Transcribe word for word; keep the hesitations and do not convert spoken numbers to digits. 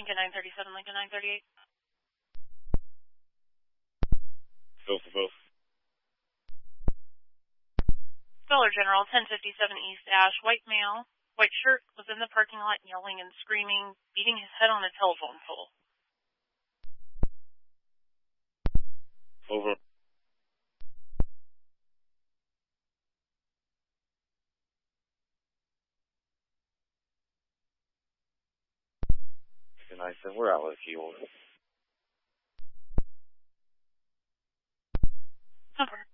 Lincoln nine thirty-seven, Lincoln nine thirty-eight. Bill for both. Dollar General, ten fifty-seven East Ash, white male, white shirt, was in the parking lot yelling and screaming, beating his head on a telephone pole. Over. Good night, sir. We're out with you. Over. Over.